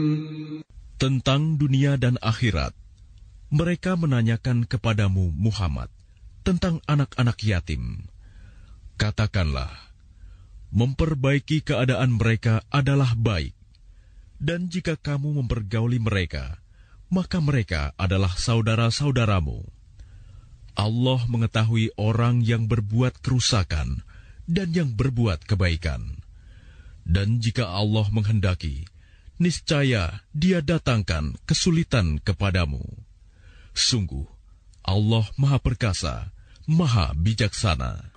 Tentang dunia dan akhirat, mereka menanyakan kepadamu Muhammad tentang anak-anak yatim. Katakanlah, memperbaiki keadaan mereka adalah baik, dan jika kamu mempergauli mereka, maka mereka adalah saudara-saudaramu. Allah mengetahui orang yang berbuat kerusakan dan yang berbuat kebaikan. Dan jika Allah menghendaki, niscaya Dia datangkan kesulitan kepadamu. Sungguh, Allah Maha Perkasa, Maha Bijaksana.